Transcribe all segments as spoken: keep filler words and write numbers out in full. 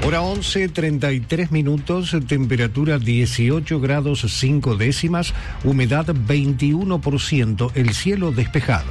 Hora once, treinta y tres minutos, temperatura dieciocho grados cinco décimas, humedad veintiuno por ciento, el cielo despejado.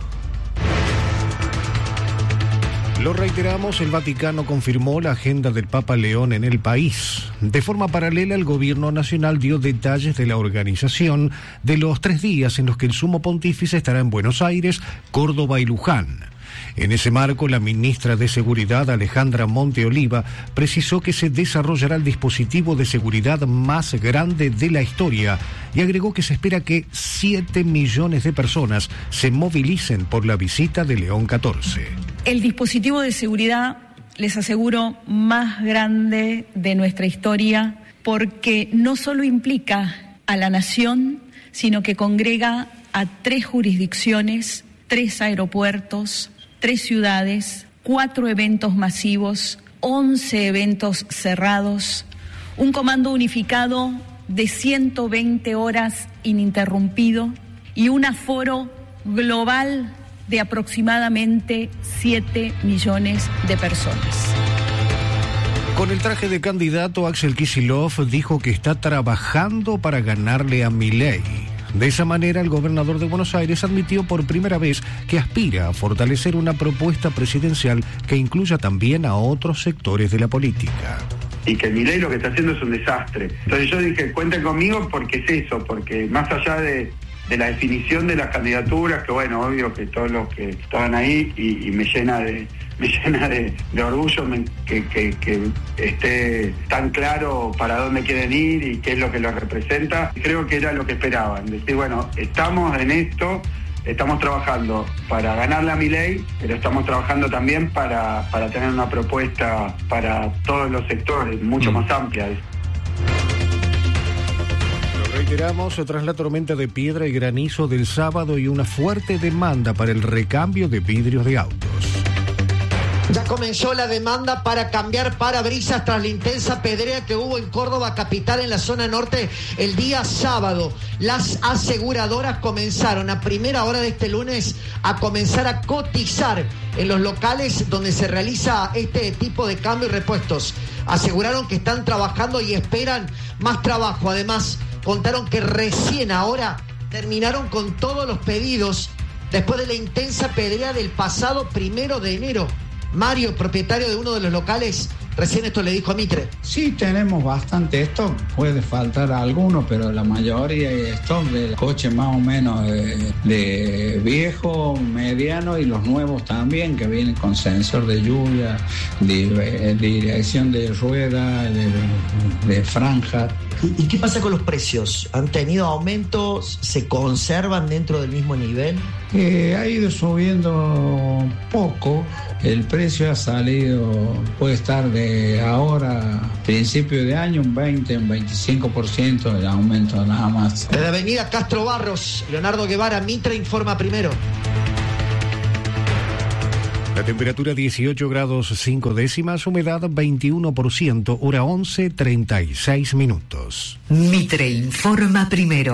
Lo reiteramos, el Vaticano confirmó la agenda del Papa León en el país. De forma paralela, el gobierno nacional dio detalles de la organización de los tres días en los que el sumo pontífice estará en Buenos Aires, Córdoba y Luján. En ese marco, la ministra de Seguridad, Alejandra Monteoliva, precisó que se desarrollará el dispositivo de seguridad más grande de la historia y agregó que se espera que siete millones de personas se movilicen por la visita de León catorce. El dispositivo de seguridad, les aseguro, más grande de nuestra historia, porque no solo implica a la nación, sino que congrega a tres jurisdicciones, tres aeropuertos, tres ciudades, cuatro eventos masivos, once eventos cerrados, un comando unificado de ciento veinte horas ininterrumpido y un aforo global de aproximadamente siete millones de personas. Con el traje de candidato, Axel Kicillof dijo que está trabajando para ganarle a Milei. De esa manera, el gobernador de Buenos Aires admitió por primera vez que aspira a fortalecer una propuesta presidencial que incluya también a otros sectores de la política. Y que Milei lo que está haciendo es un desastre. Entonces yo dije, cuenten conmigo porque es eso, porque más allá de, de la definición de las candidaturas, que bueno, obvio que todos los que estaban ahí y, y me llena de... me llena de, de orgullo me, que, que, que esté tan claro para dónde quieren ir y qué es lo que los representa. Creo que era lo que esperaban, decir, bueno, estamos en esto, estamos trabajando para ganarle a Milei, pero estamos trabajando también para, para tener una propuesta para todos los sectores, mucho mm. más amplia. Lo reiteramos, tras la tormenta de piedra y granizo del sábado y una fuerte demanda para el recambio de vidrios de autos. Ya comenzó la demanda para cambiar parabrisas tras la intensa pedrea que hubo en Córdoba capital, en la zona norte, el día sábado. Las aseguradoras comenzaron a primera hora de este lunes a comenzar a cotizar en los locales donde se realiza este tipo de cambio y repuestos. Aseguraron que están trabajando y esperan más trabajo. Además, contaron que recién ahora terminaron con todos los pedidos después de la intensa pedrea del pasado primero de enero. Mario, propietario de uno de los locales, recién esto le dijo a Mitre. Sí, tenemos bastante stock, puede faltar alguno, pero la mayoría es stock de coches más o menos de, de viejo, mediano y los nuevos también, que vienen con sensor de lluvia, de, de dirección de rueda, de, de franja. ¿Y qué pasa con los precios? ¿Han tenido aumentos? ¿Se conservan dentro del mismo nivel? Eh, ha ido subiendo poco. El precio ha salido, puede estar de ahora, principio de año, un veinte, un veinticinco por ciento de aumento nada más. Desde Avenida Castro Barros, Leonardo Guevara, Mitre informa primero. La temperatura dieciocho grados cinco décimas, humedad veintiuno por ciento, hora once, treinta y seis minutos. Mitre informa primero.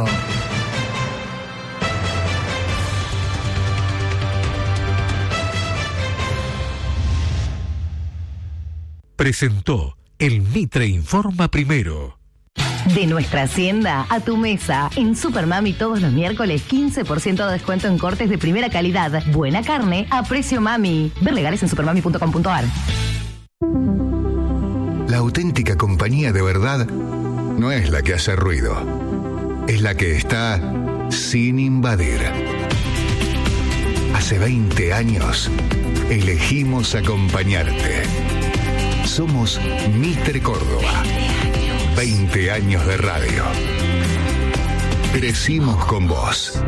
Presentó el Mitre informa primero. De nuestra hacienda a tu mesa. En Supermami todos los miércoles quince por ciento de descuento en cortes de primera calidad. Buena carne a precio mami. Ver legales en supermami punto com punto ar. La auténtica compañía de verdad no es la que hace ruido. Es la que está sin invadir. Hace veinte años elegimos acompañarte. Somos Mitre Córdoba. veinte años de radio. Crecimos con vos.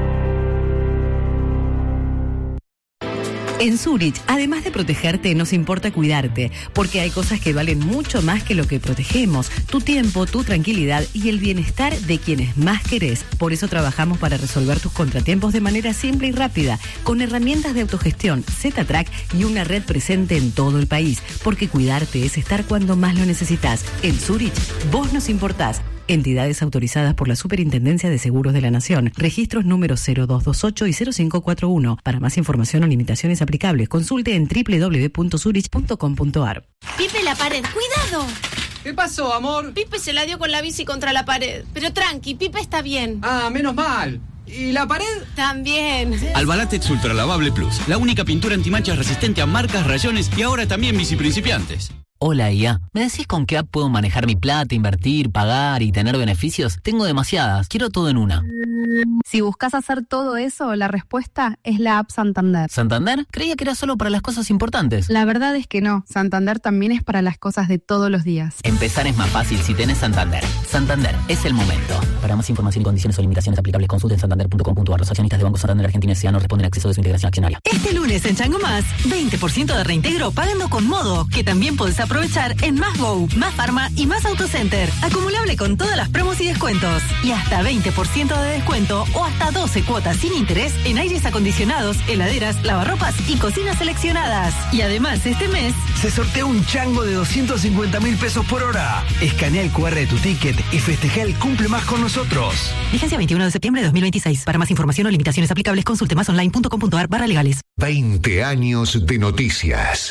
En Zurich, además de protegerte, nos importa cuidarte, porque hay cosas que valen mucho más que lo que protegemos: tu tiempo, tu tranquilidad y el bienestar de quienes más querés. Por eso trabajamos para resolver tus contratiempos de manera simple y rápida, con herramientas de autogestión, Z-Track y una red presente en todo el país, porque cuidarte es estar cuando más lo necesitas. En Zurich, vos nos importás. Entidades autorizadas por la Superintendencia de Seguros de la Nación. Registros número cero dos dos ocho y cero cinco cuatro uno. Para más información o limitaciones aplicables, consulte en doble u doble u doble u punto zurich punto com punto ar. Pipe la La pared, cuidado. ¿Qué pasó, amor? Pipe se la dio con la bici contra la pared. Pero tranqui, Pipe está bien. Ah, menos mal. ¿Y la pared? También. Albalatex Ultra Lavable Plus, la única pintura antimanchas resistente a marcas, rayones y ahora también bici principiantes. Hola, I A. ¿Me decís con qué app puedo manejar mi plata, invertir, pagar y tener beneficios? Tengo demasiadas. Quiero todo en una. Si buscas hacer todo eso, la respuesta es la app Santander. ¿Santander? Creía que era solo para las cosas importantes. La verdad es que no. Santander también es para las cosas de todos los días. Empezar es más fácil si tenés Santander. Santander, es el momento. Para más información y condiciones o limitaciones aplicables, consulten santander punto com punto a r. Los accionistas de Banco Santander Argentina S A no responden al acceso de su integración accionaria. Este lunes en Chango Más, veinte por ciento de reintegro pagando con Modo, que también podés aprovechar en Más Go, Más Farma y Más Autocenter. Acumulable con todas las promos y descuentos. Y hasta veinte por ciento de descuento o hasta doce cuotas sin interés en aires acondicionados, heladeras, lavarropas y cocinas seleccionadas. Y además este mes se sortea un chango de doscientos cincuenta mil pesos por hora. Escanea el cu erre de tu ticket y festeja el cumple más con nosotros. Vigencia veintiuno de septiembre de dos mil veintiséis. Para más información o limitaciones aplicables, consulte masonline punto com punto a r barra legales. veinte años de noticias.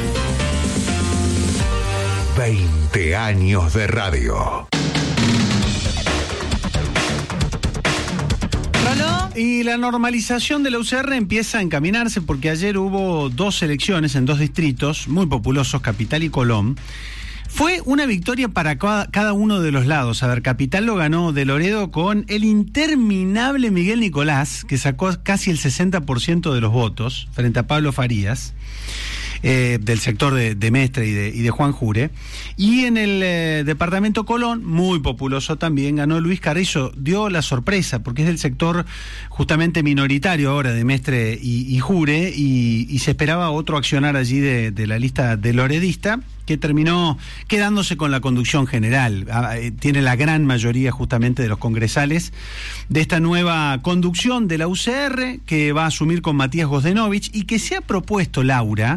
veinte años de radio. Y la normalización de la U C R empieza a encaminarse porque ayer hubo dos elecciones en dos distritos muy populosos, Capital y Colón. Fue una victoria para cada uno de los lados. A ver, Capital lo ganó de Loredo con el interminable Miguel Nicolás, que sacó casi el sesenta por ciento de los votos frente a Pablo Farías. Eh, del sector de, de Mestre y de, y de Juan Jure. Y en el eh, departamento Colón, muy populoso también, ganó Luis Carrizo. Dio la sorpresa, porque es del sector justamente minoritario ahora de Mestre y, y Jure, y, y se esperaba otro accionar allí de, de la lista de loredista, que terminó quedándose con la conducción general. Ah, eh, tiene la gran mayoría justamente de los congresales de esta nueva conducción de la U C R, que va a asumir con Matías Gosdenovich, y que se ha propuesto, Laura,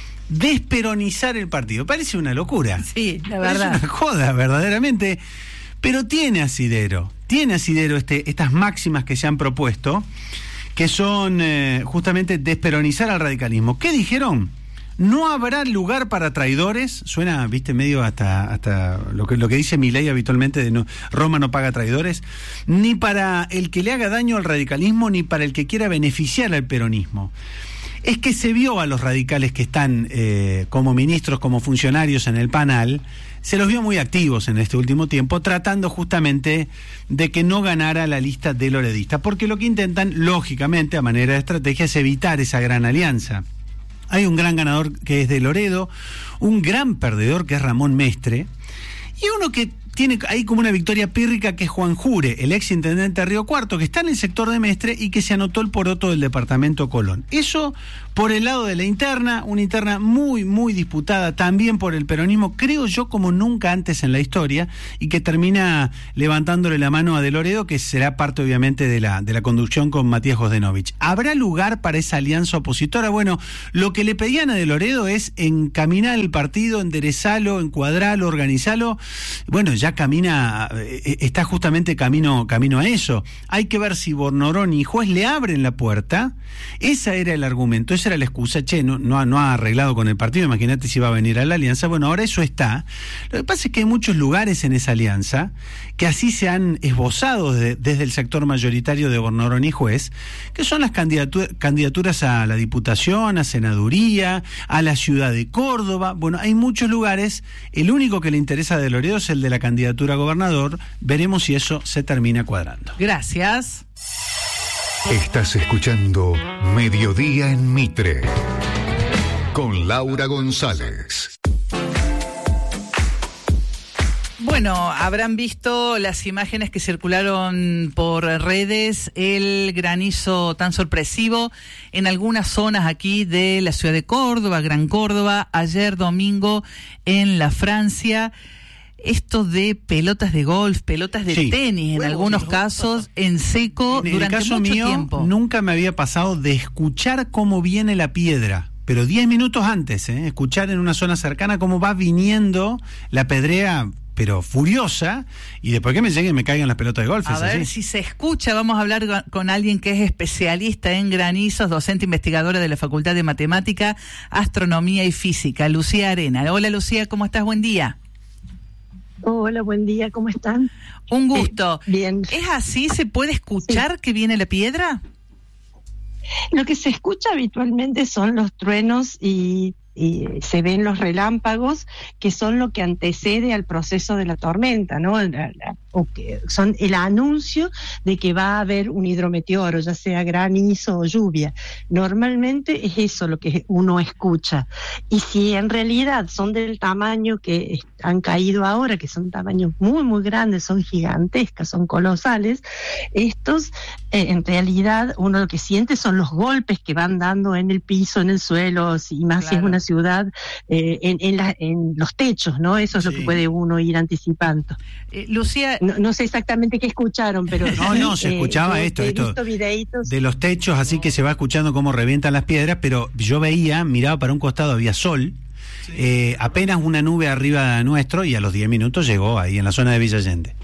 desperonizar el partido. Parece una locura. Sí, la Parece verdad. una joda, verdaderamente. Pero tiene asidero. Tiene asidero este, estas máximas que se han propuesto, que son eh, justamente desperonizar al radicalismo. ¿Qué dijeron? No habrá lugar para traidores. Suena, viste, medio hasta hasta lo que lo que dice Milei habitualmente de no, Roma no paga traidores, ni para el que le haga daño al radicalismo, ni para el que quiera beneficiar al peronismo. Es que se vio a los radicales que están eh, como ministros, como funcionarios en el PANAL, se los vio muy activos en este último tiempo, tratando justamente de que no ganara la lista de loredistas, porque lo que intentan, lógicamente, a manera de estrategia, es evitar esa gran alianza. Hay un gran ganador que es de Loredo, un gran perdedor que es Ramón Mestre, y uno que tiene ahí como una victoria pírrica que es Juan Jure, el ex intendente de Río Cuarto, que está en el sector de Mestre y que se anotó el poroto del departamento Colón. Eso por el lado de la interna, una interna muy, muy disputada también por el peronismo, creo yo como nunca antes en la historia, y que termina levantándole la mano a De Loredo, que será parte obviamente de la, de la conducción con Matías Gosdenovich. ¿Habrá lugar para esa alianza opositora? Bueno, lo que le pedían a De Loredo es encaminar el partido, enderezarlo, encuadrarlo, organizarlo. Bueno, ya camina, está justamente camino, camino a eso. Hay que ver si Bornorón y Juez le abren la puerta. Ese era el argumento, esa era la excusa. Che, no, no, no ha arreglado con el partido, imagínate si va a venir a la alianza. Bueno, ahora eso está. Lo que pasa es que hay muchos lugares en esa alianza que así se han esbozado de, desde el sector mayoritario de Bornorón y Juez, que son las candidatu- candidaturas a la Diputación, a Senaduría, a la ciudad de Córdoba. Bueno, hay muchos lugares. El único que le interesa a De Loredo es el de la candidatura a gobernador. Veremos si eso se termina cuadrando. Gracias. Estás escuchando Mediodía en Mitre con Laura González. Bueno, habrán visto las imágenes que circularon por redes, el granizo tan sorpresivo en algunas zonas aquí de la ciudad de Córdoba, Gran Córdoba, ayer domingo en la Francia. Esto de pelotas de golf, pelotas de sí. tenis, en bueno, algunos casos, en seco, en durante el caso mucho mío, tiempo. Nunca me había pasado de escuchar cómo viene la piedra, pero diez minutos antes, ¿eh? Escuchar en una zona cercana cómo va viniendo la pedrea pero furiosa, y después que me lleguen y me caigan las pelotas de golf. A ver así. si se escucha. Vamos a hablar con, con alguien que es especialista en granizos, docente investigadora de la Facultad de Matemática, Astronomía y Física, Lucía Arena. Hola Lucía, ¿cómo estás? Buen día. Hola, buen día, ¿cómo están? Un gusto. Eh, bien. ¿Es así? ¿Se puede escuchar sí. que viene la piedra? Lo que se escucha habitualmente son los truenos y, y se ven los relámpagos, que son lo que antecede al proceso de la tormenta, ¿no? La, la, o que son el anuncio de que va a haber un hidrometeoro, ya sea granizo o lluvia. Normalmente es eso lo que uno escucha. Y si en realidad son del tamaño que han caído ahora, que son tamaños muy, muy grandes, son gigantescas, son colosales, estos eh, en realidad uno lo que siente son los golpes que van dando en el piso, en el suelo, y más claro. si es una ciudad, eh, en, en, la, en los techos, ¿no? Eso es sí. lo que puede uno ir anticipando. Eh, Lucía... No, no sé exactamente qué escucharon, pero... No, no, se escuchaba eh, esto, esto de los techos, así que se va escuchando cómo revientan las piedras, pero yo veía, miraba para un costado, había sol, sí. eh, apenas una nube arriba nuestro, y a los diez minutos llegó ahí en la zona de Villa Allende.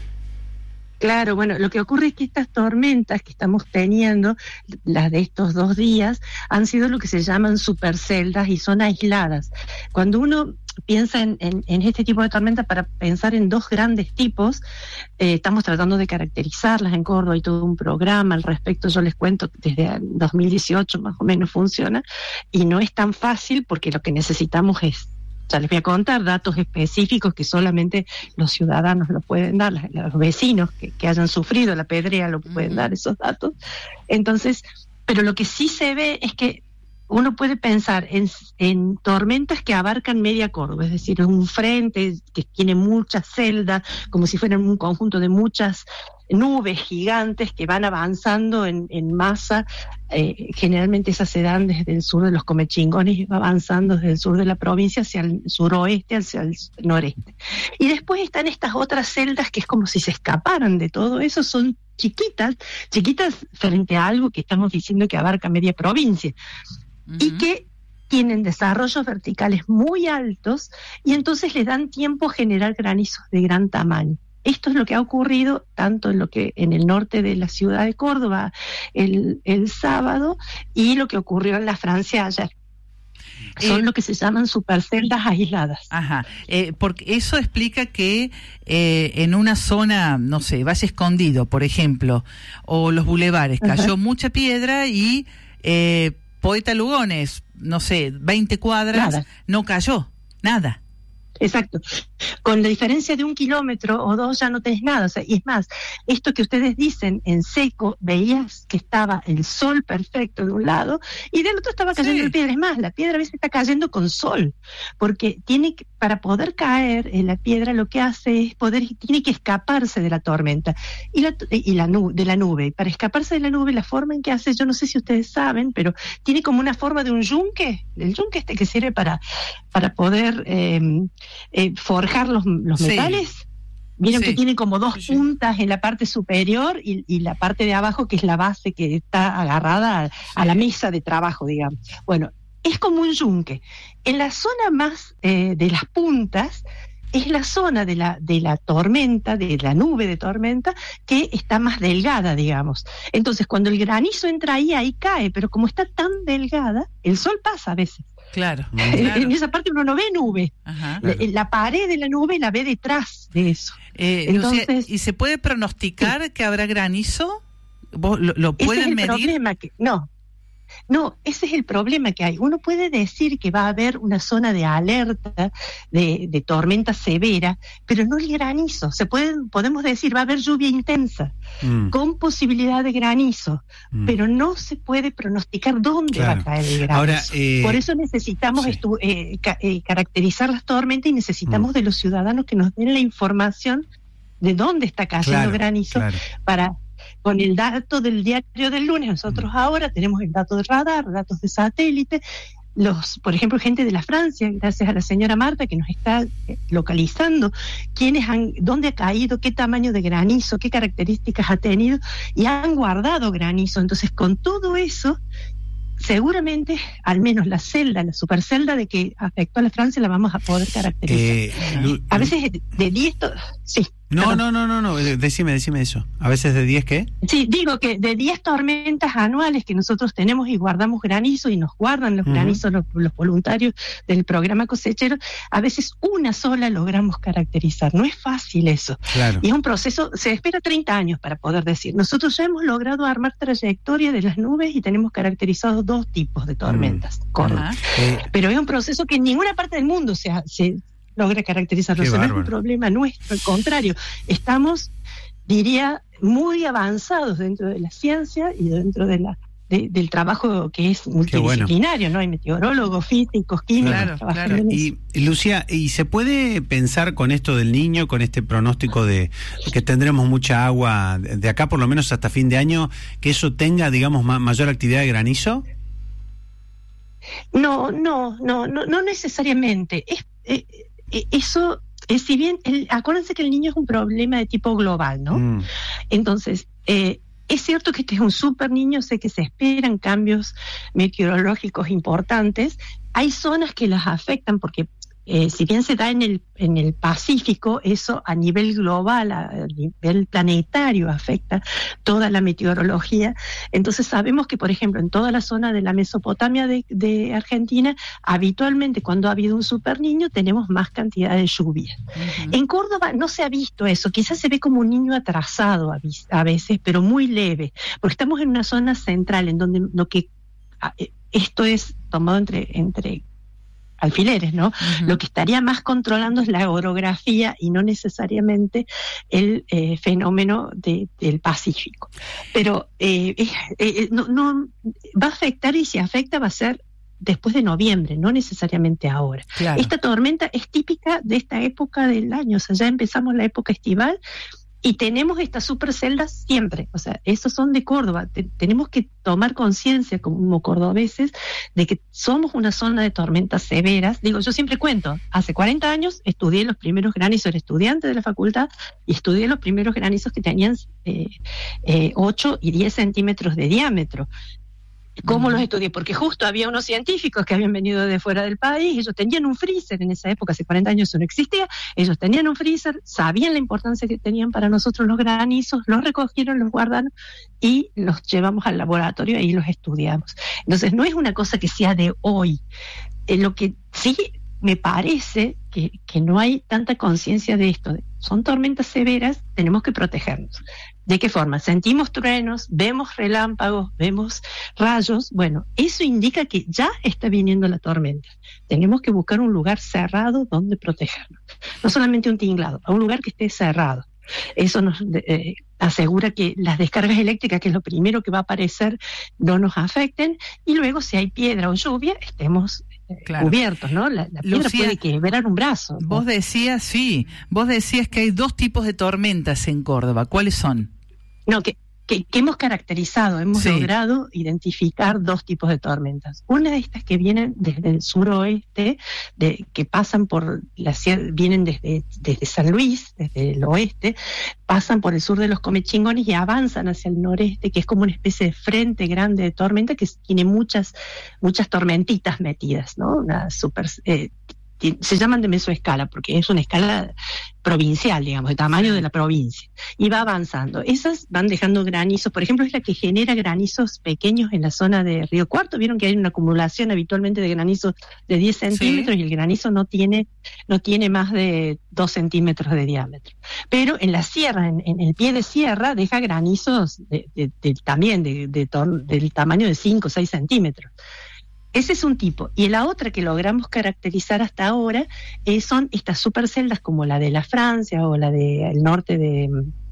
Claro, bueno, lo que ocurre es que estas tormentas que estamos teniendo, las de estos dos días, han sido lo que se llaman superceldas y son aisladas. Cuando uno piensa en, en, en este tipo de tormentas, para pensar en dos grandes tipos, eh, estamos tratando de caracterizarlas en Córdoba, hay todo un programa al respecto, yo les cuento, desde dos mil dieciocho más o menos funciona, y no es tan fácil porque lo que necesitamos es, ya les voy a contar datos específicos que solamente los ciudadanos lo pueden dar, los vecinos que, que hayan sufrido la pedrea lo pueden uh-huh. dar esos datos. Entonces, pero lo que sí se ve es que uno puede pensar en, en tormentas que abarcan media Córdoba, es decir, un frente que tiene muchas celdas, como si fueran un conjunto de muchas nubes gigantes que van avanzando en, en masa. Eh, generalmente esas se dan desde el sur de los Comechingones y va avanzando desde el sur de la provincia hacia el suroeste, hacia el noreste. Y después están estas otras celdas que es como si se escaparan de todo eso, son chiquitas, chiquitas frente a algo que estamos diciendo que abarca media provincia. Uh-huh. Y que tienen desarrollos verticales muy altos y entonces les dan tiempo a generar granizos de gran tamaño. Esto es lo que ha ocurrido tanto en lo que en el norte de la ciudad de Córdoba el, el sábado y lo que ocurrió en la Francia ayer. Son eh, lo que se llaman superceldas aisladas. Ajá, eh, porque eso explica que eh, en una zona, no sé, Valle Escondido, por ejemplo, o los bulevares, cayó uh-huh. mucha piedra y eh, Poeta Lugones, no sé, veinte cuadras, nada. No cayó, nada. Exacto. Con la diferencia de un kilómetro o dos ya no tenés nada. O sea, y es más, esto que ustedes dicen en seco, veías que estaba el sol perfecto de un lado y del otro estaba cayendo sí. la piedra. Es más, la piedra a veces está cayendo con sol, porque tiene que, para poder caer en la piedra lo que hace es poder, tiene que escaparse de la tormenta y la, y la nube, de la nube. Y para escaparse de la nube, la forma en que hace, yo no sé si ustedes saben, pero tiene como una forma de un yunque, el yunque este que sirve para, para poder eh, Eh, forjar los, los sí. metales. Vieron sí. que tiene como dos sí. puntas en la parte superior y, y la parte de abajo que es la base que está agarrada a, sí. a la mesa de trabajo, digamos. Bueno, es como un yunque. En la zona más eh, de las puntas es la zona de la, de la tormenta, de la nube de tormenta, que está más delgada, digamos. Entonces, cuando el granizo entra ahí, ahí cae, pero como está tan delgada, el sol pasa a veces. Claro, claro. En esa parte uno no ve nube. Ajá, claro. la, la pared de la nube la ve detrás de eso. Eh, Entonces, Lucía, ¿y se puede pronosticar sí. que habrá granizo? ¿Vos lo, lo pueden ese es el medir? Problema que, no. No, ese es el problema que hay. Uno puede decir que va a haber una zona de alerta de, de tormenta severa, pero no el granizo. Se pueden, podemos decir, va a haber lluvia intensa, mm. con posibilidad de granizo, mm. pero no se puede pronosticar dónde claro. va a caer el granizo. Ahora, eh, Por eso necesitamos sí. estu- eh, ca- eh, caracterizar las tormentas y necesitamos mm. de los ciudadanos que nos den la información de dónde está cayendo claro, granizo claro. para... Con el dato del diario del lunes, nosotros ahora tenemos el dato de radar, datos de satélite, los, por ejemplo, gente de la Francia, gracias a la señora Marta que nos está localizando, quiénes han, dónde ha caído, qué tamaño de granizo, qué características ha tenido, y han guardado granizo. Entonces, con todo eso, seguramente, al menos la celda, la supercelda de que afectó a la Francia, la vamos a poder caracterizar. Eh, a veces de diez, to- sí. No, no, no, no, no, decime, decime eso. ¿A veces de diez qué? Sí, digo que de diez tormentas anuales que nosotros tenemos y guardamos granizo y nos guardan los uh-huh. granizos los, los voluntarios del programa cosechero, a veces una sola logramos caracterizar. No es fácil eso. Claro. Y es un proceso, se espera treinta años para poder decir. Nosotros ya hemos logrado armar trayectoria de las nubes y tenemos caracterizados dos tipos de tormentas. Uh-huh. Uh-huh. Eh. Pero es un proceso que en ninguna parte del mundo se, se logra caracterizarlo. Eso no es un problema nuestro, al contrario, estamos, diría, muy avanzados dentro de la ciencia y dentro de la de, del trabajo que es multidisciplinario, bueno. ¿no? Hay meteorólogos, físicos, químicos. Claro, claro. Y Lucía, ¿y se puede pensar con esto del Niño, con este pronóstico de que tendremos mucha agua de acá por lo menos hasta fin de año, que eso tenga, digamos, ma- mayor actividad de granizo? No, no, no, no, no necesariamente. Es eh, Eso, eh, si bien, el, acuérdense que el Niño es un problema de tipo global, ¿no? Mm. Entonces, eh, es cierto que este es un super Niño, sé que se esperan cambios meteorológicos importantes. Hay zonas que las afectan porque, eh, si bien se da en el, en el Pacífico, eso a nivel global, a nivel planetario afecta toda la meteorología. Entonces sabemos que, por ejemplo, en toda la zona de la Mesopotamia de, de Argentina, habitualmente cuando ha habido un super Niño tenemos más cantidad de lluvia. Uh-huh. En Córdoba no se ha visto eso, quizás se ve como un niño atrasado a, a veces, pero muy leve, porque estamos en una zona central en donde lo que esto es tomado entre entre alfileres, ¿no? Uh-huh. Lo que estaría más controlando es la orografía y no necesariamente el eh, fenómeno de, del Pacífico. Pero eh, eh, eh, no, no va a afectar, y si afecta va a ser después de noviembre, no necesariamente ahora. Claro. Esta tormenta es típica de esta época del año, o sea, ya empezamos la época estival y tenemos estas superceldas siempre, o sea, esos son de Córdoba. Te, tenemos que tomar conciencia como cordobeses de que somos una zona de tormentas severas. Digo, yo siempre cuento, hace cuarenta años estudié los primeros granizos, era estudiante de la facultad, y estudié los primeros granizos que tenían eh, eh, ocho y diez centímetros de diámetro. ¿Cómo los estudié? Porque justo había unos científicos que habían venido de fuera del país, ellos tenían un freezer, en esa época, hace cuarenta años eso no existía, ellos tenían un freezer, sabían la importancia que tenían para nosotros los granizos, los recogieron, los guardaron y los llevamos al laboratorio y los estudiamos. Entonces no es una cosa que sea de hoy. Eh, lo que sí me parece que, que no hay tanta conciencia de esto. Son tormentas severas, tenemos que protegernos. ¿De qué forma? Sentimos truenos, vemos relámpagos, vemos rayos. Bueno, eso indica que ya está viniendo la tormenta. Tenemos que buscar un lugar cerrado donde protegernos. No solamente un tinglado, a un lugar que esté cerrado. Eso nos eh, asegura que las descargas eléctricas, que es lo primero que va a aparecer, no nos afecten. Y luego, si hay piedra o lluvia, estemos Claro. cubiertos, ¿no? La, la piedra Lucía, puede quebrar un brazo. ¿no? Vos decías, sí, vos decías que hay dos tipos de tormentas en Córdoba. ¿Cuáles son? No, que, que, que hemos caracterizado, hemos sí. logrado identificar dos tipos de tormentas. Una de estas que vienen desde el suroeste, de, que pasan por la vienen desde, desde San Luis, desde el oeste, pasan por el sur de los Comechingones y avanzan hacia el noreste, que es como una especie de frente grande de tormenta que tiene muchas, muchas tormentitas metidas, ¿no? Una super, eh, se llaman de mesoescala porque es una escala provincial, digamos, de tamaño de la provincia, y va avanzando. Esas van dejando granizos, por ejemplo, es la que genera granizos pequeños en la zona de Río Cuarto. Vieron que hay una acumulación habitualmente de granizos de diez centímetros, sí. Y el granizo no tiene no tiene más de dos centímetros de diámetro. Pero en la sierra, en, en el pie de sierra, deja granizos de, de, de, también de, de, de, del tamaño de cinco o seis centímetros. Ese es un tipo. Y la otra que logramos caracterizar hasta ahora eh, son estas superceldas como la de la Francia o la del norte de,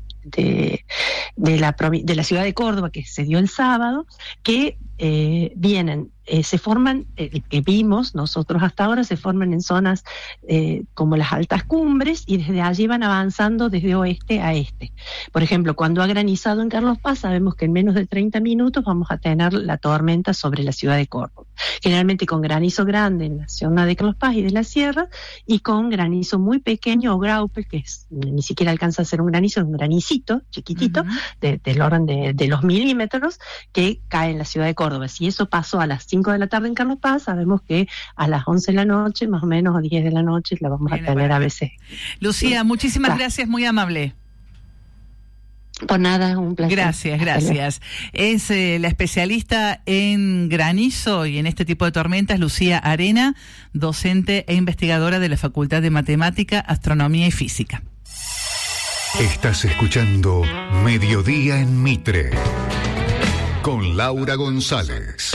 de, de, la, de la ciudad de Córdoba, que se dio el sábado, que eh, vienen, eh, se forman, eh, que vimos nosotros hasta ahora, se forman en zonas eh, como las altas cumbres y desde allí van avanzando desde oeste a este. Por ejemplo, cuando ha granizado en Carlos Paz, sabemos que en menos de treinta minutos vamos a tener la tormenta sobre la ciudad de Córdoba. generalmente con granizo grande en la zona de Carlos Paz y de la Sierra, y con granizo muy pequeño o graupel, que es, ni siquiera alcanza a ser un granizo, es un granicito chiquitito, uh-huh. de, del orden de, de los milímetros, que cae en la ciudad de Córdoba. Si eso pasó a las cinco de la tarde en Carlos Paz, sabemos que a las once de la noche, más o menos, o diez de la noche, la vamos Bien, a tener a veces. Lucía, muchísimas claro. gracias, muy amable. Por nada, un placer. Gracias, gracias. Es eh, la especialista en granizo y en este tipo de tormentas, Lucía Arena, docente e investigadora de la Facultad de Matemática, Astronomía y Física. Estás escuchando Mediodía en Mitre con Laura González.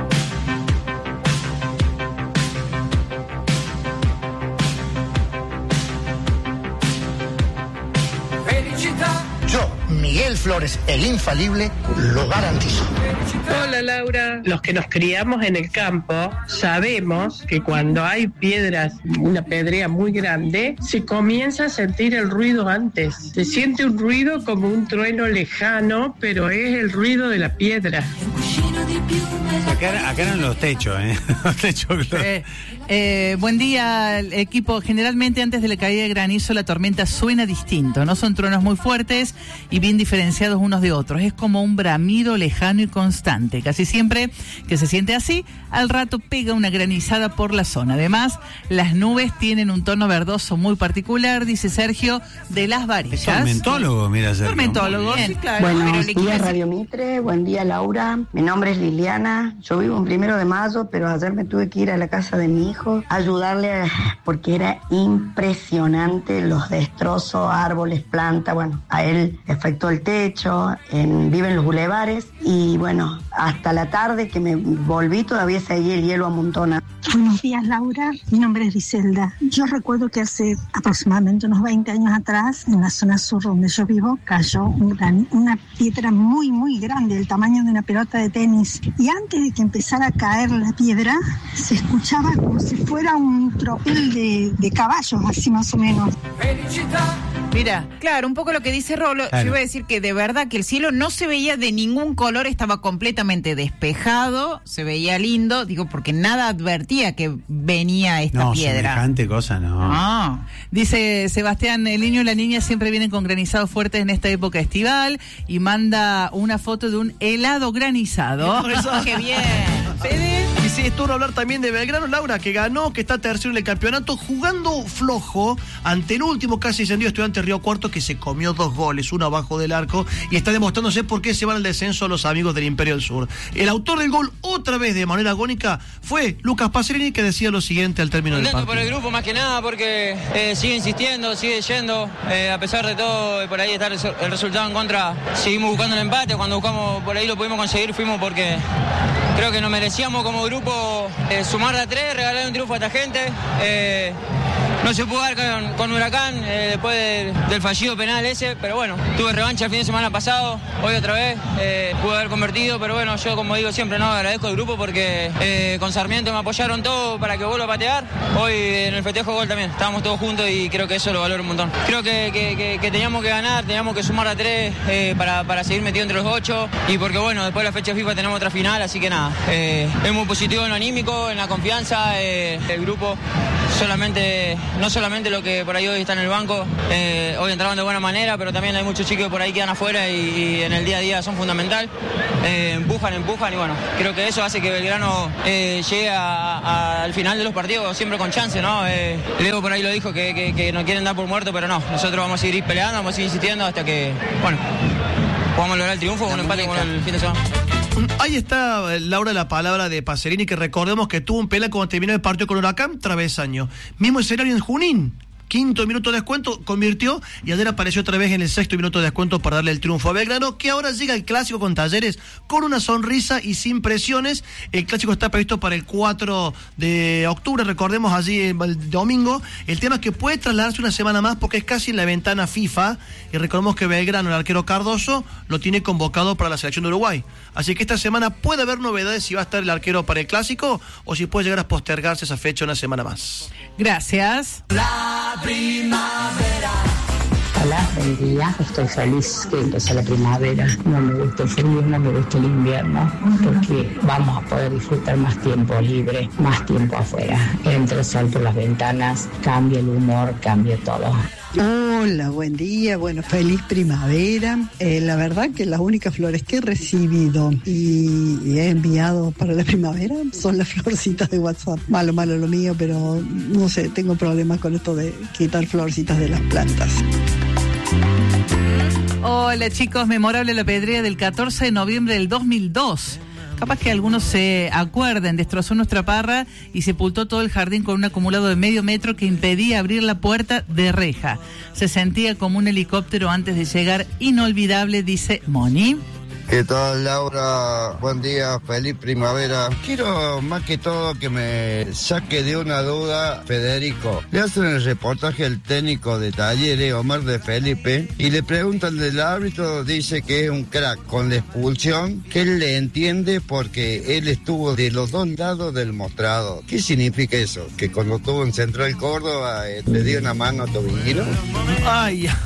Yo, Miguel Flores, el infalible, lo garantizo. Hola Laura, los que nos criamos en el campo sabemos que cuando hay piedras, una pedrea muy grande, se comienza a sentir el ruido antes. Se siente un ruido como un trueno lejano, pero es el ruido de la piedra. Acá, acá eran los techos, ¿eh? Los techos, claro. eh, eh, buen día, equipo. Generalmente antes de la caída de granizo la tormenta suena distinto. No son truenos muy fuertes y bien diferenciados unos de otros. Es como un bramido lejano y constante. Casi siempre que se siente así, al rato pega una granizada por la zona. Además, las nubes tienen un tono verdoso muy particular, dice Sergio, de Las Varillas. Es tormentólogo, mira Sergio. Tormentólogo, sí, claro. Buenos días, Radio Mitre. Buen día, Laura. Mi nombre es Liliana. Yo vivo en Primero de Mayo, pero ayer me tuve que ir a la casa de mi hijo a ayudarle a, porque era impresionante los destrozos, árboles, plantas. Bueno, a él le afectó el techo, en, vive en los bulevares y bueno, hasta la tarde que me volví todavía seguía el hielo amontonado. Buenos días, Laura. Mi nombre es Griselda. Yo recuerdo que hace aproximadamente unos veinte años atrás, en la zona sur donde yo vivo, cayó un gran, una piedra muy, muy grande, del tamaño de una pelota de tenis. Y antes de que empezara a caer la piedra, se escuchaba como si fuera un tropel de, de caballos, así más o menos. Mira, claro, un poco lo que dice Rolo, claro. Yo iba a decir que de verdad que el cielo no se veía de ningún color, estaba completamente despejado, se veía lindo, digo, porque nada advertía que venía esta no, piedra. No, semejante cosa, no. Ah, dice Sebastián, el niño y la niña siempre vienen con granizados fuertes en esta época estival, y manda una foto de un helado granizado. ¡Qué bien! ¿Fede? Y sí, es turno hablar también de Belgrano, Laura, que ganó, que está tercero en el campeonato, jugando flojo ante el último casi descendido Estudiante Río Cuarto, que se comió dos goles, uno abajo del arco, y está demostrándose por qué se van al descenso los amigos del Imperio del Sur. El autor del gol, otra vez de manera agónica, fue Lucas Pacerini, que decía lo siguiente al término del partido. Por el grupo más que nada, porque eh, sigue insistiendo, sigue yendo, eh, a pesar de todo, por ahí está el, el resultado en contra, seguimos buscando el empate, cuando buscamos por ahí lo pudimos conseguir, fuimos porque creo que nos merecíamos como grupo eh, sumar de a tres, regalar un triunfo a esta gente. Eh, no se pudo dar con, con Huracán eh, después de, del fallido penal ese, pero bueno, tuve revancha el fin de semana pasado, hoy otra vez, eh, pude haber convertido, pero bueno, yo como digo siempre no agradezco al grupo porque eh, con Sarmiento me apoyaron todo para que vuelva a patear. Hoy en el festejo de gol también, estábamos todos juntos y creo que eso lo valoro un montón. Creo que, que, que, que teníamos que ganar, teníamos que sumar a tres eh, para, para seguir metido entre los ocho y porque bueno, después de la fecha FIFA tenemos otra final, así que nada, eh, es muy positivo en lo anímico, en la confianza, eh, el grupo solamente, no solamente lo que por ahí hoy está en el banco, eh, hoy entraron de buena manera, pero también hay muchos chicos que por ahí quedan afuera y, y en el día a día son fundamental, eh, empujan, empujan y bueno, creo que eso hace que Belgrano eh, llegue a, a, al final de los partidos siempre con chance, ¿no? Eh, Leo por ahí lo dijo que, que, que nos quieren dar por muerto, pero no, nosotros vamos a seguir peleando, vamos a seguir insistiendo hasta que, bueno, podamos lograr el triunfo con un empate con el fin de semana. Ahí está, Laura, la palabra de Pacerini, que recordemos que tuvo un pelea cuando terminó el partido con Huracán, travesaño. Mismo escenario en Junín. Quinto minuto de descuento, convirtió y ayer apareció otra vez en el sexto minuto de descuento para darle el triunfo a Belgrano, que ahora llega al clásico con Talleres con una sonrisa y sin presiones. El clásico está previsto para el cuatro de octubre, recordemos allí el domingo. El tema es que puede trasladarse una semana más porque es casi en la ventana FIFA y recordemos que Belgrano, el arquero Cardoso, lo tiene convocado para la selección de Uruguay. Así que esta semana puede haber novedades si va a estar el arquero para el clásico o si puede llegar a postergarse esa fecha una semana más. Gracias. La primavera Hola, buen día. Estoy feliz que empezó la primavera. No me gusta el frío, no me gusta el invierno, porque vamos a poder disfrutar más tiempo libre, más tiempo afuera. Entra el sol por las ventanas, cambia el humor, cambia todo. Hola, buen día, bueno, feliz primavera. Eh, la verdad que las únicas flores que he recibido y, y he enviado para la primavera son las florcitas de WhatsApp. Malo, malo lo mío, pero no sé, tengo problemas con esto de quitar florcitas de las plantas. Hola chicos, memorable la pedrea del catorce de noviembre del dos mil dos. Capaz que algunos se acuerden, destrozó nuestra parra y sepultó todo el jardín con un acumulado de medio metro que impedía abrir la puerta de reja. Se sentía como un helicóptero antes de llegar, inolvidable, dice Moni. ¿Qué tal, Laura? Buen día, feliz primavera. Quiero más que todo que me saque de una duda Federico. Le hacen el reportaje al técnico de Talleres, Omar de Felipe, y le preguntan del árbitro, dice que es un crack con la expulsión, que él le entiende porque él estuvo de los dos lados del mostrado. ¿Qué significa eso? ¿Que cuando estuvo en Central Córdoba eh, le dio una mano a Tobillino? Ay, ay,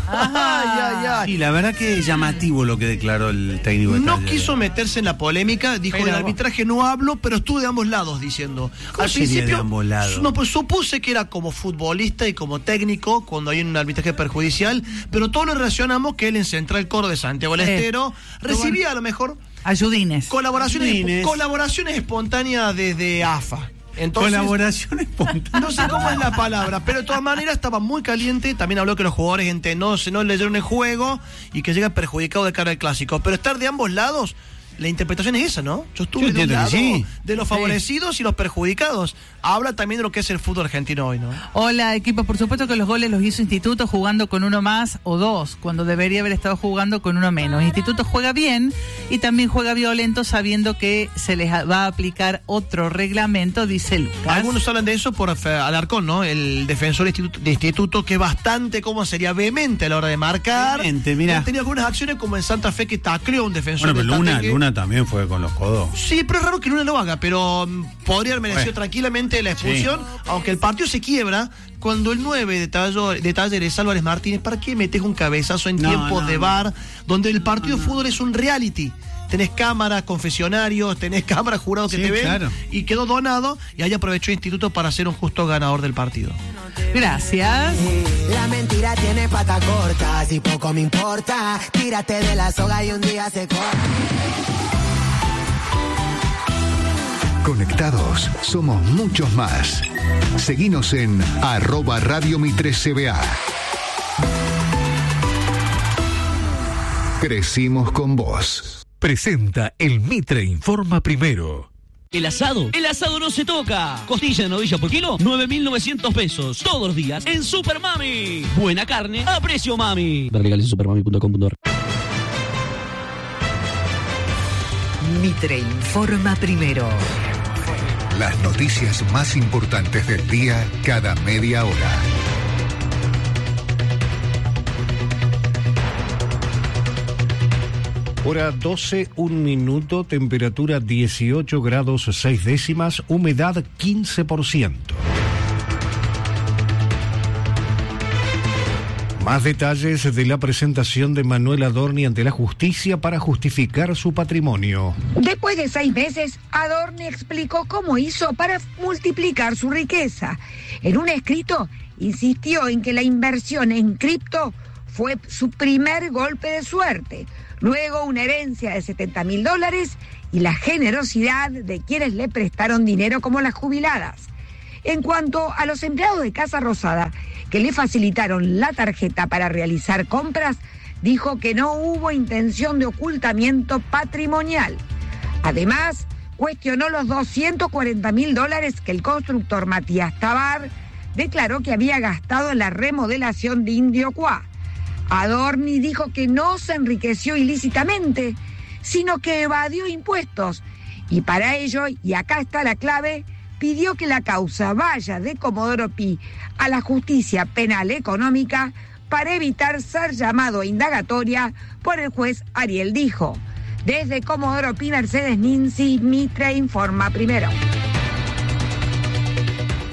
ay, ay. Y la verdad que es llamativo lo que declaró el técnico. No quiso meterse en la polémica, dijo pero, el arbitraje no hablo, pero estuve de ambos lados diciendo. Al principio, de ambos lados? No, pues supuse que era como futbolista y como técnico cuando hay un arbitraje perjudicial, pero todos lo relacionamos que él en Central Córdoba de Santiago del Estero recibía a lo mejor ayudines. Colaboraciones, Ayudines. colaboraciones espontáneas desde A F A. Entonces, colaboración espontánea. No sé cómo es la palabra, pero de todas maneras estaba muy caliente. También habló que los jugadores gente no, no leyeron el juego y que llega perjudicado de cara al clásico. Pero estar de ambos lados, la interpretación es esa, ¿no? Yo estuve Yo de un lado sí. de los favorecidos sí. y los perjudicados. Habla también de lo que es el fútbol argentino hoy, ¿no? Hola, equipos. Por supuesto que los goles los hizo Instituto jugando con uno más o dos, cuando debería haber estado jugando con uno menos. Instituto juega bien y también juega violento sabiendo que se les va a aplicar otro reglamento, dice Lucas. Algunos hablan de eso por Alarcón, ¿no? El defensor de instituto, de instituto que bastante, ¿cómo sería? Vehemente a la hora de marcar. Vehemente, mira. Han tenido algunas acciones como en Santa Fe que tacleó a un defensor. Bueno, pero de Luna, que... Luna también fue con los codos. Sí, pero es raro que Luna lo haga, pero um, podría haber merecido bueno. tranquilamente la expulsión, sí. Aunque el partido se quiebra cuando el nueve de, tallo, de Talleres, Álvarez Martínez, ¿para qué metes un cabezazo en no, tiempos no, de V A R, no. donde el partido no, no. de fútbol es un reality? Tenés cámaras, confesionarios, tenés cámaras jurados que sí, te ven, claro. Y quedó donado y ahí aprovechó el Instituto para ser un justo ganador del partido. Gracias. La mentira tiene patas cortas y poco me importa. Tírate de la soga y un día se corta. Conectados, somos muchos más. Seguinos en arroba Radio Mitre C B A. Crecimos con vos. Presenta el Mitre Informa Primero. El asado, el asado no se toca. Costilla de novilla por kilo, nueve mil novecientos pesos. Todos los días en Super Mami. Buena carne a precio mami. Ver legales en supermami punto com punto a r. Mitre Informa Primero. Las noticias más importantes del día cada media hora. Hora doce, un minuto, temperatura dieciocho grados seis décimas, humedad quince por ciento. Más detalles de la presentación de Manuel Adorni ante la justicia para justificar su patrimonio. Después de seis meses, Adorni explicó cómo hizo para multiplicar su riqueza. En un escrito, insistió en que la inversión en cripto fue su primer golpe de suerte, luego una herencia de setenta mil dólares y la generosidad de quienes le prestaron dinero como las jubiladas. En cuanto a los empleados de Casa Rosada, que le facilitaron la tarjeta para realizar compras, dijo que no hubo intención de ocultamiento patrimonial. Además, cuestionó los doscientos cuarenta mil dólares que el constructor Matías Tabar declaró que había gastado en la remodelación de Indiocuá. Adorni dijo que no se enriqueció ilícitamente, sino que evadió impuestos. Y para ello, y acá está la clave, pidió que la causa vaya de Comodoro Pi a la justicia penal económica para evitar ser llamado a indagatoria por el juez Ariel Dijo. Desde Comodoro Pi, Mercedes Ninzi, Mitre Informa Primero.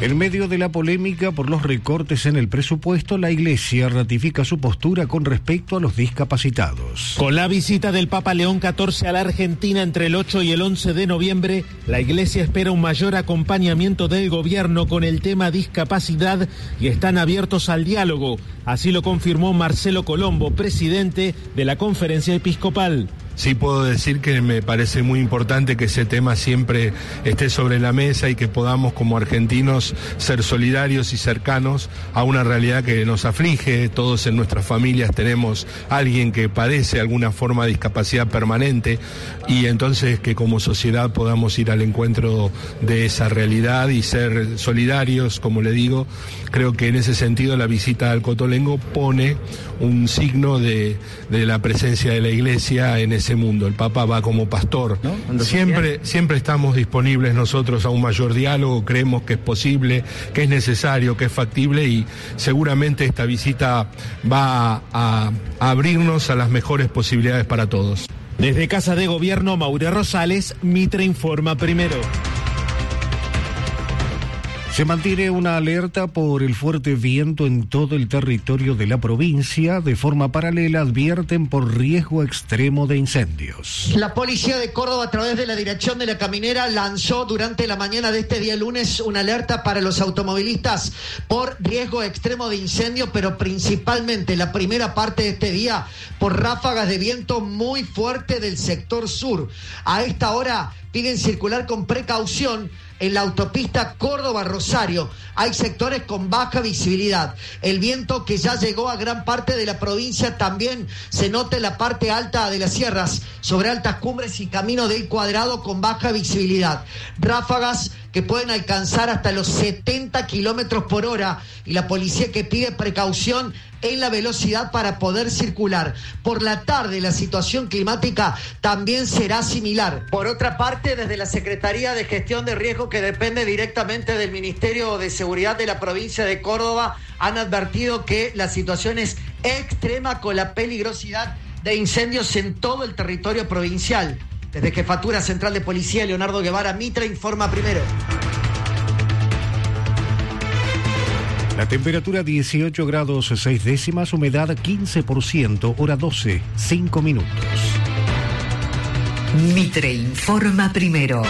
En medio de la polémica por los recortes en el presupuesto, la Iglesia ratifica su postura con respecto a los discapacitados. Con la visita del Papa León catorce a la Argentina entre el ocho y el once de noviembre, la Iglesia espera un mayor acompañamiento del gobierno con el tema discapacidad y están abiertos al diálogo. Así lo confirmó Marcelo Colombo, presidente de la Conferencia Episcopal. Sí puedo decir que me parece muy importante que ese tema siempre esté sobre la mesa y que podamos como argentinos ser solidarios y cercanos a una realidad que nos aflige. Todos en nuestras familias tenemos alguien que padece alguna forma de discapacidad permanente y entonces que como sociedad podamos ir al encuentro de esa realidad y ser solidarios, como le digo. Creo que en ese sentido la visita al Cotolengo pone un signo de, de la presencia de la Iglesia en ese mundo. El Papa va como pastor, ¿no? Siempre, siempre estamos disponibles nosotros a un mayor diálogo, creemos que es posible, que es necesario, que es factible y seguramente esta visita va a, a abrirnos a las mejores posibilidades para todos. Desde Casa de Gobierno, Maure Rosales, Mitre Informa Primero. Se mantiene una alerta por el fuerte viento en todo el territorio de la provincia. De forma paralela advierten por riesgo extremo de incendios. La policía de Córdoba, a través de la dirección de la Caminera, lanzó durante la mañana de este día lunes una alerta para los automovilistas por riesgo extremo de incendio, pero principalmente la primera parte de este día por ráfagas de viento muy fuerte del sector sur. A esta hora piden circular con precaución en la autopista Córdoba-Rosario. Hay sectores con baja visibilidad. El viento que ya llegó a gran parte de la provincia también se nota en la parte alta de las sierras, sobre altas cumbres y camino del Cuadrado con baja visibilidad. Ráfagas que pueden alcanzar hasta los setenta kilómetros por hora y la policía que pide precaución en la velocidad para poder circular. Por la tarde la situación climática también será similar. Por otra parte, desde la Secretaría de Gestión de Riesgo, que depende directamente del Ministerio de Seguridad de la provincia de Córdoba, han advertido que la situación es extrema con la peligrosidad de incendios en todo el territorio provincial. Desde Jefatura Central de Policía, Leonardo Guevara, Mitre Informa Primero. La temperatura dieciocho grados seis décimas, humedad quince por ciento, hora doce, cinco minutos. Mitre Informa Primero.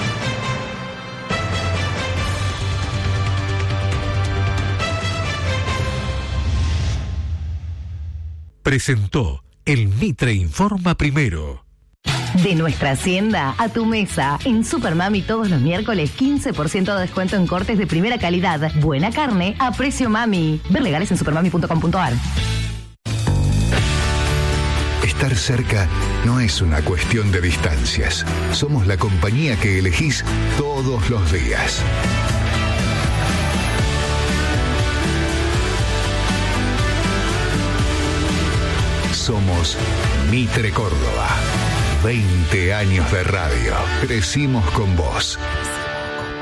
Presentó el Mitre Informa Primero. De nuestra hacienda a tu mesa. En Supermami todos los miércoles quince por ciento de descuento en cortes de primera calidad. Buena carne a precio mami. Ver legales en supermami punto com punto a r. Estar cerca no es una cuestión de distancias. Somos la compañía que elegís todos los días. Somos Mitre Córdoba. veinte años de radio. Crecimos con vos.